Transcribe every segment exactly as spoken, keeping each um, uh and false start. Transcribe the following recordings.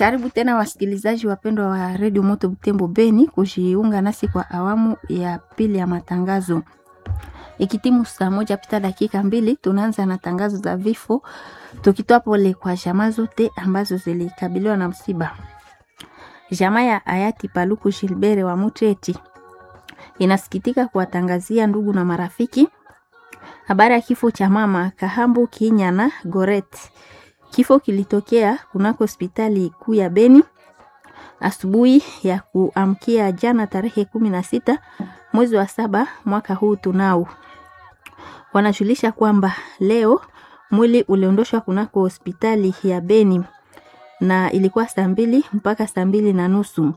Karibu tena wasikilizaji wapendwa wa Radio Moto Butembo Beni kujiunga nasi kwa awamu ya pili ya matangazo. Ikitimu saa moja pita dakika mbili tunaanza na tangazo za vifo, tukitoa pole kwa jamaa zote ambazo zilikabiliwa na msiba. Jamaa ya hayati Paluku Gilbert wa Muteti inasikitika kuwatangazia ndugu na marafiki habari ya kifo cha mama Kahambu Kinyana Goret. Kifo kilitokea kunako hospitali kuu ya Beni asubuhi ya kuamkia jana tarehe kumi na sita mwezi wa saba mwaka huu tunao. Wanajulisha kwamba leo mwili uliondoshwa kunako hospitali ya Beni na ilikuwa saa mbili mpaka saa mbili na nusu.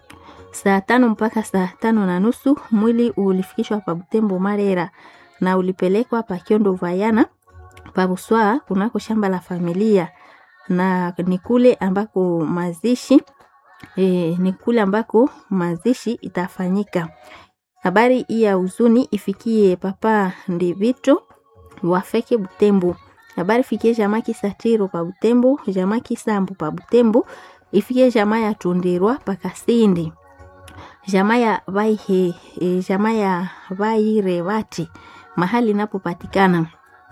Saa tano mpaka saa tano na nusu mwili ulifikishwa pa Butembo Marera na ulipelekwa pa Kiondo Vayana pa Buswa kunako shamba la familia, na ni kule ambako mazishi e, ni kule ambako mazishi itafanyika. Habari hii ya huzuni ifikie papa Ndivito wafeke Butembo. Habari fikie jamaa Kisatiro pa Butembo, jamaa Kisambu pa Butembo, ifikie jamaa ya Tundirwa pa Kasindi, jamaa ya Vaihe, e, jamaa ya Vairevati mahali napopatikana.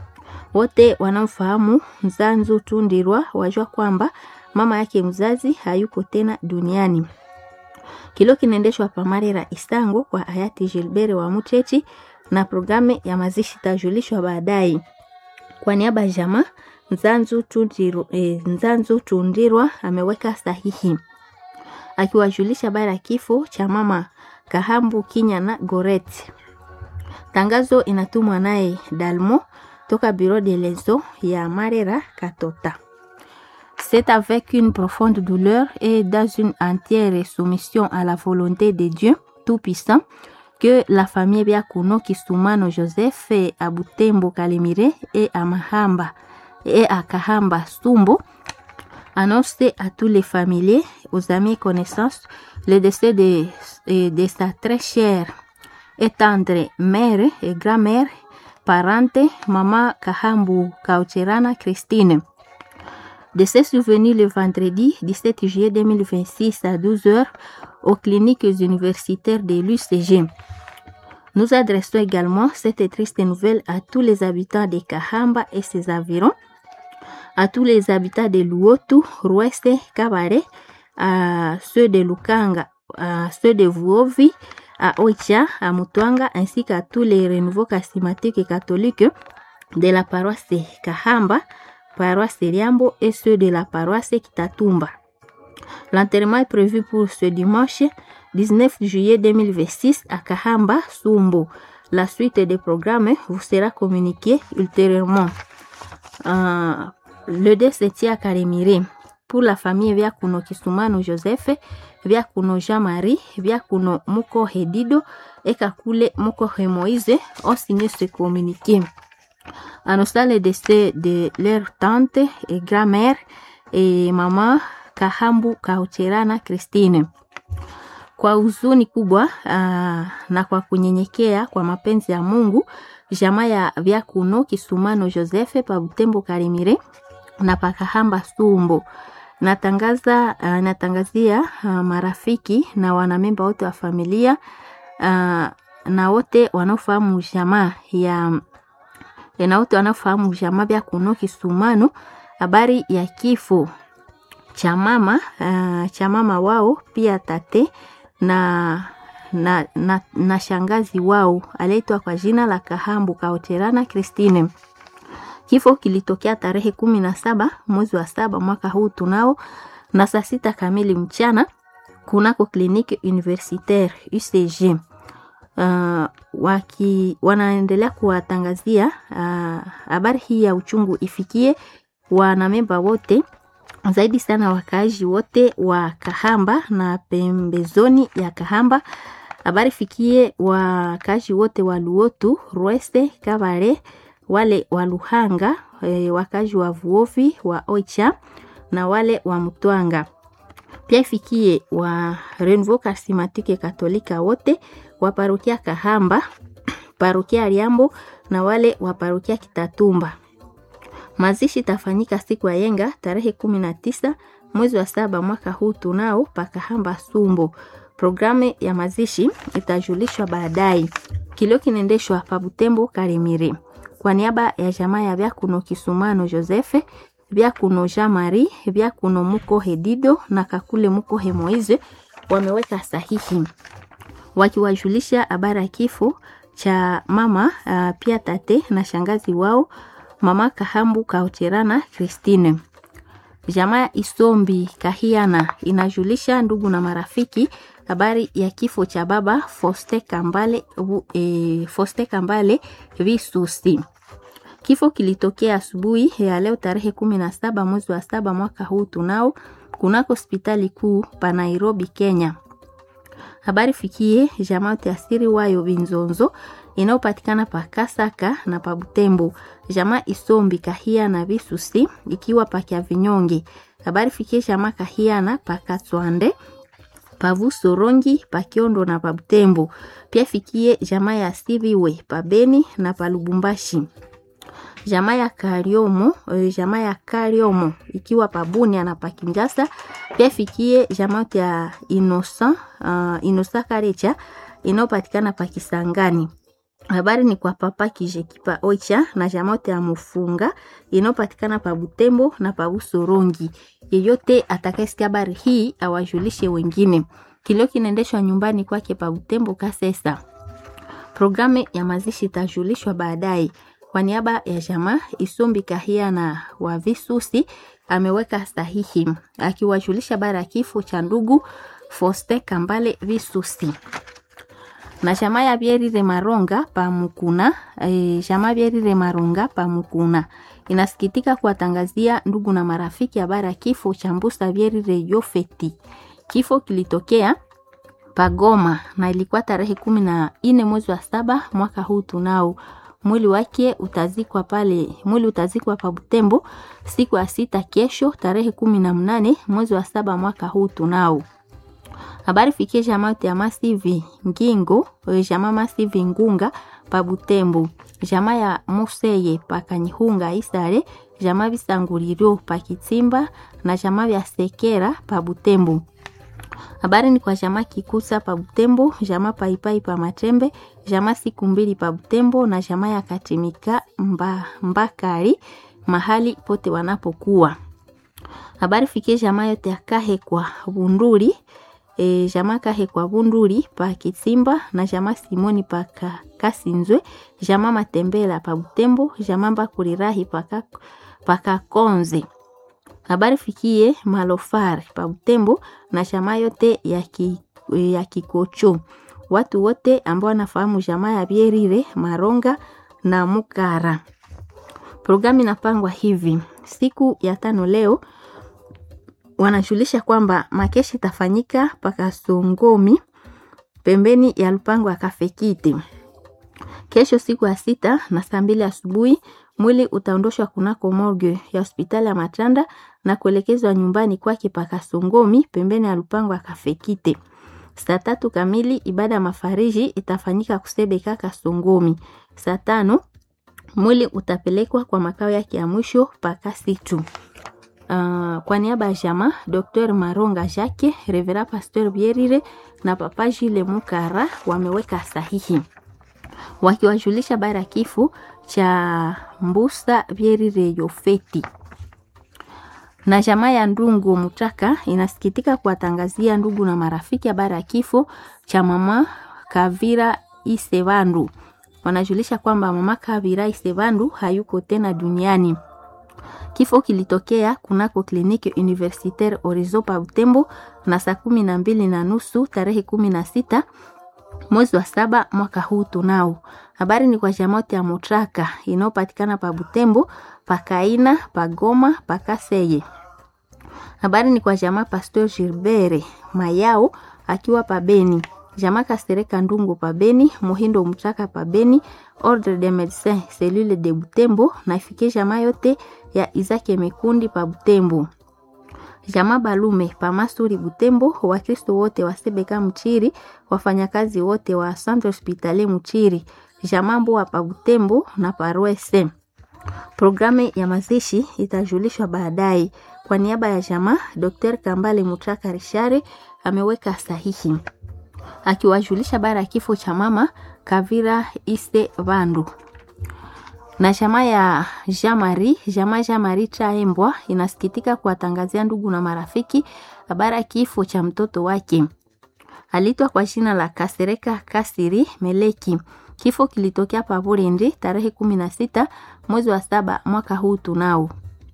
Wote wanaofahamu Nzanzu Tundirwa wajua kwamba mama yake mzazi hayuko tena duniani. Kilo kinaendeshwa pa Marera Isango kwa hayati Gilbert wa Muteti na programu ya mazishi tajulishwa baadaye. Kwa niaba ya jamaa Nzanzu Tundirwa, e, Nzanzu Tundirwa ameweka sahihi akiwajulisha habari ya kifo cha mama Kahambu Kinyana Goret. Tangazo inatumwa naye Dalmo toka bureau de lezo ya Marera Katota. C'est avec une profonde douleur et dans une entière soumission à la volonté de Dieu Tout-Puissant que la famille Biakuno Kisumano Joseph et à Butembo Kalimire et à Mahamba et à Kahamba Sumbo annonce à tous les familiers, aux amis et connaissances le décès de, de sa très chère et tendre mère et grand-mère parente, maman Kahambu Kaucherana Christine. Décès survenu le vendredi dix-sept juillet deux mille vingt-six à douze heures aux cliniques universitaires de l'U C G. Nous adressons également cette triste nouvelle à tous les habitants de Kahamba et ses environs, à tous les habitants de Luotu, Rueste, Kabare, à ceux de Lukanga, à ceux de Vuovi, à Oicha, à Mutuanga, ainsi qu'à tous les renouveaux charismatiques et catholiques de la paroisse de Kahamba, paroisse de Riambo et ceux de la paroisse Kitatumba. L'enterrement est prévu pour ce dimanche dix-neuf juillet deux mille vingt-six à Kahamba, Sumbo. La suite des programmes vous sera communiquée ultérieurement. Euh, le décès à Karimire. Pour la famille Biakuno Kisumano Joseph, Biakuno Jean-Marie, Biakuno Moko Hedido et Kakule Moko Moïse ont signé ce communiqué. Annonçant le décès de leur tante et grand-mère et maman Kahambu Kaucherana Christine. Kwa huzuni kubwa uh, na kwa kunyenyekea kwa mapenzi ya Mungu, jamaa ya Biakuno Kisumano Joseph pa Butembo Karimire na pa Kahamba Sumbo natangaza uh, natangazia uh, marafiki na wanamemba wote wa familia uh, na wote wanaofahamu jamaa ya na wote wanaofahamu jamaa Biakuno Kisumano habari ya kifo cha mama uh, cha mama wao, pia tate na na, na na shangazi wao aliitwa kwa jina la Kahambu Kaucherana Christine. Kifo kilitokea tarehe kumi na saba mwezi wa saba mwaka huu tunao na saa sita kamili mchana kunako kliniki universitaire U C G. Uh, waki wanaendelea kuwatangazia habari uh, hii ya uchungu ifikie wanamemba wote, zaidi sana wakaaji wote wa Kahamba na pembezoni ya Kahamba. Habari fikie wakaaji wote wa Luotu, Rueste, Kabare, wale wa Luhanga, e, wakaji wa Vuovi, wa Oicha na wale wa Mutuanga. Pia ifikie wa Renouveau Charismatique Katolika wote wa parokia Kahamba, parokia Riambo na wale wa parokia Kitatumba. Mazishi tafanyika siku ya yenga tarehe kumi na tisa mwezi wa saba mwaka huu tunao pakahamba Sumbo. Programu ya mazishi itajulishwa baadaye. Kilio kinaendeshwa pa Butembo Karimire. Kwa niaba ya jamaa ya Vyakuno Kisumano Josefe, Vyakuno Jean Marie, Vyakuno Muko Hedido na Kakule Muko Hemoize wameweka sahihi wakiwajulisha habari ya kifo cha mama uh, pia tate na shangazi wao mama Kahambu Kauterana Christine. Jamaa Isombi Kahiana inajulisha ndugu na marafiki habari ya kifo cha baba Foste Kambale e, Foste Kambale Visusi. Kifo kilitokea asubuhi ya leo tarehe kumi na saba mwezi wa saba mwaka huu tunao kunako hospitali kuu pa Nairobi, Kenya. Habari fikie jamaa tiasiri wayo Binzonzo inayopatikana pa Kasaka na pa Butembo. Jamaa Isombi Kahiana Visusi ikiwa pa Kiavinyonge. Habari fikie jamaa Kahiana pa Katswande, pa Vusorongi, pa Kiondo na pa Butembo. Pia fikie jamaa ya Siviwe pa Beni na pa Lubumbashi. Jamaa ya Kariomo, jamaa ya Kariomo ikiwa pa Bunia na pa Kinjasa. Pia fikie jamaa ya Innocent, uh, Innocent Karecha inayopatikana pa Kisangani. Habari ni kwa papa Kijekipa Ocha na jamaa ya Mufunga inayopatikana pa Butembo na pa Busorongi. Yeyote atakayesikia habari hii awajulishe wengine. Kilio kinaendeshwa nyumbani kwake pa Butembo Kasesa. Programu ya mazishi itajulishwa baadaye. Kwa niaba ya jamaa Isombi Kahiana wa Visusi ameweka sahihi akiwajulisha habari ya kifo cha ndugu Foste Kambale Visusi. Na jamaa ya Bierire Maronga pa Mukuna, e, jamaa Bierire Maronga pa Mukuna inasikitika kuwatangazia ndugu na marafiki habari ya kifo cha Mbusa Bierire Yofeti. Kifo kilitokea pa Goma na ilikuwa tarehe kumi na nne mwezi wa saba mwaka huu tunao. Mwili wake utazikwa pale, mwili utazikwa pa Butembo siku ya sita kesho tarehe kumi na mnane mwezi wa saba mwaka huu tunao. Habari fikie jamaa ya Masivi Ngingo, jamaa Masivi Ngunga pa Butembo. Jamaa ya Museye pa Kanyihunga Isare, jamaa Bisanguriro pa Kitsimba na jamaa ya Sekera pa Butembo. Habari ni kwa jamaa Kikusa pa Butembo, jamaa Paipai pa Matembe, jamaa Siku Mbili pa Butembo na jamaa ya Katimika mba, Mbakari mahali pote wanapokuwa. Habari fikie jamaa yote ya Kahe kwa Bunduri, e, jamaa Kahe kwa Bunduri pa Kitsimba na jamaa Simoni pa Kasinzwe, jamaa Matembela pa Butembo, jamaa Mbakurirahi pa Kakonze. Habari fikie Malofari pa Butembo na jamaa yote ya, ki, ya Kikocho. Watu wote ambao wanafahamu jamaa ya Bierire Maronga na Mukara. Programu inapangwa hivi. Siku ya tano leo wanajulisha kwamba makeshi tafanyika paka Songomi pembeni ya lupango ya Kafekiti. Kesho siku ya sita na saa mbili asubuhi mwili utaondoshwa kunako morgue ya hospitali ya Matanda na kuelekezwa nyumbani kwake paka Songomi pembeni ya lupango ya Kafekite. Saa tatu kamili ibada ya mafariji itafanyika kusebe kaka Songomi. Saa tano mwili utapelekwa kwa makao yake ya mwisho paka Situ. Uh, kwa niaba ya jamaa Docteur Maronga Jacques, Reverend Pasteur Bierire na Papa Jile Mukara wameweka sahihi wakiwajulisha bara kifo cha Mbusa Bierire Yofeti. Na jamaa ya Ndungu Mutaka inasikitika kuwatangazia ndugu na marafiki habari ya kifo cha mama Kavira Isevandu. Wanajulisha kwamba mama Kavira Isevandu hayuko tena duniani. Kifo kilitokea kunako kliniki universitaire Horizon pa Butembo na saa kumi na mbili na nusu tarehe kumi na sita mwezi wa saba mwaka huu tunao. Habari ni kwa jamaa ya Mutaka inayopatikana pa Butembo, pa Kaina, pa Goma, pa Kaseye. Habari ni kwa jamaa Pasteur Gilbert Mayao akiwa pa Beni. Jamaa Kasereka Ndungu pa Beni, Muhindo Mutaka pa Beni, Ordre des Médecins Cellule de Butembo na ifikie jamaa yote ya Izake Mekundi pa Butembo. Jamaa Balume pa Masuri Butembo, Wakristo wote wa Sebeka Mchiri, wafanyakazi wote wa Centre Hospitalier Mchiri, jamaa Mboa pa Butembo na Paroisse. Programu ya mazishi itajulishwa baadaye. Kwa niaba ya jamaa, Daktari Kambale Mutraka Rishare ameweka sahihi akiwajulisha bara kifo cha mama Kavira Iste Vandu. Na jamaa ya Jamari, jamaa Jamari Chaembwa inasikitika kuwatangazia ndugu na marafiki habari kifo cha mtoto wake. Alitwa kwa jina la Kasereka Kasiri Meleki. Kifo kilitokea pa Burundi tarehe kumi na sita mwezi wa saba mwaka huu tunao.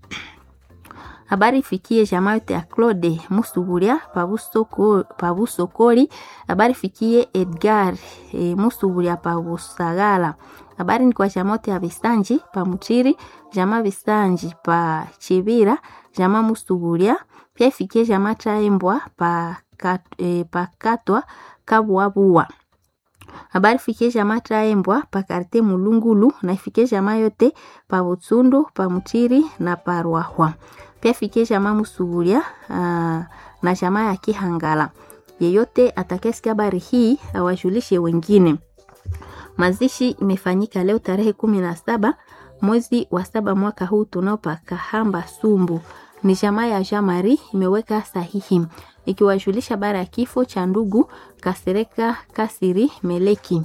Habari fikie jamaa yote ya Claude Musuburia Pabusoko Pabusokori. Habari fikie Edgar e, Musuburia Pabusagala. Habari ni kwa jamaa yote ya Bisanji pa Muchiri, jamaa Bisanji pa Chibira, jamaa Musuburia. Pia fikie jamaa Chaembwa pa kat, e, pa Katwa Kabwabua. Habari fikie jamaa Chaembwa pa Karte Mulungulu na fikie jamaa yote pa Butsundu, pa Muchiri na pa Ruahwa. Pia fikie jamaa Musuburia uh, na jamaa ya Kihangala. Yeyote atakayesikia habari hii awajulishe wengine. Mazishi imefanyika leo tarehe kumi na saba mwezi wa saba mwaka huu tunao pa Kahamba Sumbu. Ni jamaa ya Jamari imeweka sahihi ikiwajulisha habari ya kifo cha ndugu Kasereka Kasiri Meleki.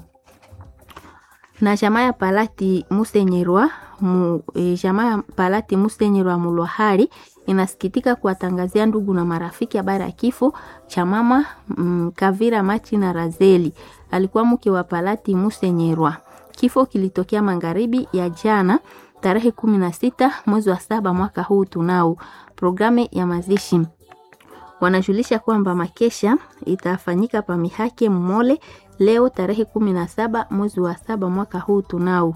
Na jamaa ya Palati Musenyerwa mu, e, jamaa ya Palati Musenyerwa Mulwahari inasikitika kuwatangazia ndugu na marafiki habari ya kifo cha mama mm, Kavira Machina Razeli. Alikuwa mke wa Palati Musenyerwa. Kifo kilitokea magharibi ya jana tarehe kumi na sita mwezi wa saba mwaka huu tunao. Programu ya mazishi wanajulisha kwamba makesha itafanyika pa Mihake Mmole leo tarehe kumi na saba mwezi wa saba mwaka huu tunao.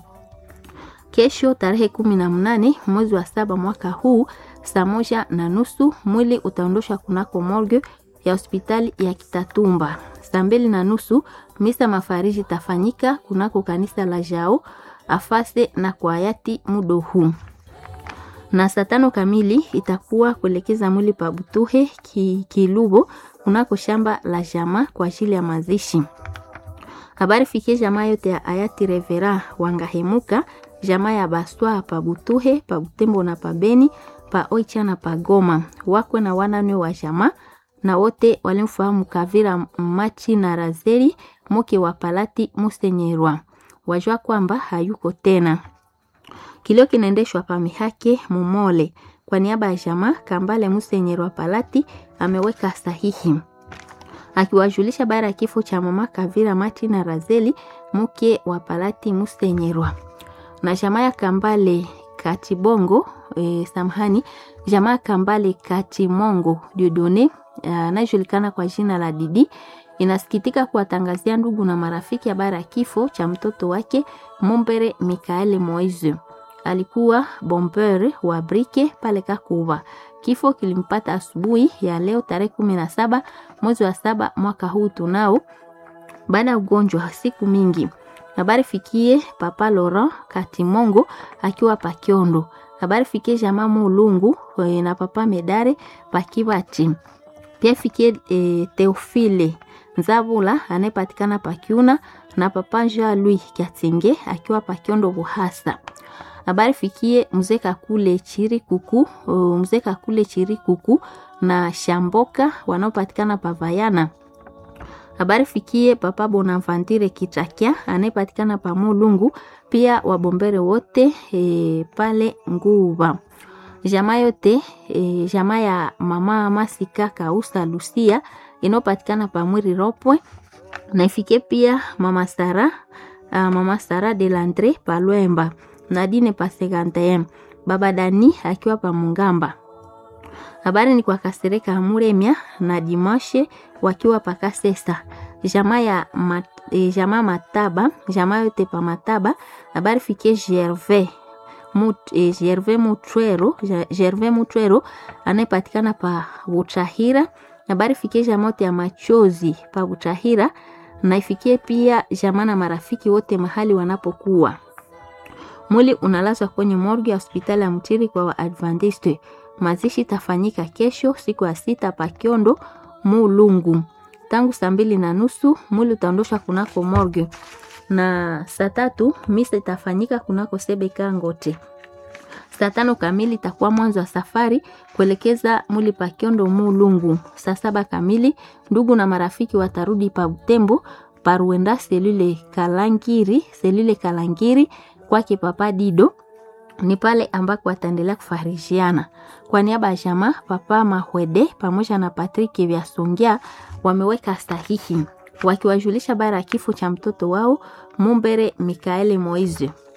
Kesho tarehe kumi na mnane mwezi wa saba mwaka huu saa moja na nusu mwili utaondoshwa kunako morgue ya hospitali ya Kitatumba. Saa mbili na nusu misa mafariji tafanyika kunako kanisa la Jao afase na kwa hayati mudo huu. Na saa tano kamili itakuwa kuelekeza mwili pa Butuhe ki, Kilubo kunako shamba la jamaa kwa ajili ya mazishi. Habari fikie jamaa yote ya hayati Revera Wangahemuka, jamaa ya Baswa pa Butuhe, pa Butembo na pa Beni, pa Oicha na pa Goma. Wakwe na wanane wa jamaa na wote walimfahamu Kavira Machi na Razeli mke wa Palati Musenyerwa. Wajua kwamba hayuko tena. Kilio kinaendeshwa pa Mihake Mumole. Kwa niaba ya jamaa Kambale Musenyerwa Palati ameweka sahihi akiwajulisha bara ya kifo cha mama Kavira Machi na Razeli mke wa Palati Musenyerwa. Na jamaa ya Kambale Katibongo e, samhani jamaa Kambale Katimongo Diodone anajulikana kwa jina la Didi inasikitika kuwatangazia ndugu na marafiki habari ya kifo cha mtoto wake Mumbere Mikaele Moise. Alikuwa bombere wa brike pale Kakuba. Kifo kilimpata asubuhi ya leo tarehe kumi na saba mwezi wa saba mwaka huu tunao baada ya ugonjwa siku mingi. Habari fikie Papa Laurent Katimongo akiwa Pakiondo. Habari fikie jamaa Mulungu na Papa Medare Pakibati. Pia fikie e, Teofile Nzabula anayepatikana Pakiuna na Papa Jean Louis Kiatinge akiwa Pakiondo Buhasa. Habari fikie mzee Kakule Chiri Kuku, mzee Kakule Chiri Kuku na Shamboka wanaopatikana Pavayana. Habari fikie Papa Bonavantire Kitakia anayepatikana pa Mulungu, pia wabombere wote e, pale Nguva. Jamaa yote e, jamaa ya mama Masika Kausa Lucia inopatikana pa Mwiri Ropwe na ifike pia mama Sara uh, mama Sara de Landre pa Lwemba. Nadine pa Segantayem. Baba Dani akiwa pa Mungamba. Habari ni kwa Kasereka Muremia na Dimashe wakiwa pa Kasesa. Jamaa ya mat, e, jamaa Mataba, jamaa yote pa Mataba. Habari fikie Gervais Mut, e, Gervais Mutwero, Gervais Mutwero anayepatikana pa Butahira. Habari fikie jamaa yote ya Machozi pa Butahira na ifikie pia jamaa na marafiki wote mahali wanapokuwa. Mwili unalazwa kwenye morgue ya hospitali ya Mtiri kwa wa Adventiste. Mazishi tafanyika kesho siku ya sita pa Kiondo Mulungu. Tangu saa mbili na nusu mwili utaondoshwa kunako morgue. Na saa tatu misa itafanyika kunako Sebeka Ngote. Saa tano kamili itakuwa mwanzo wa safari kuelekeza muli pa Kiondo Mulungu. Saa saba kamili ndugu na marafiki watarudi pa Butembo paruenda selule Kalangiri, selule Kalangiri kwake Papa Dido. Ni pale ambako wataendelea kufarishiana. Kwa niaba ya jamaa, Papa Mahwede pamoja na Patrick Vyasongia wameweka sahihi wakiwajulisha bara kifo cha mtoto wao Mumbere Mikaeli Moize.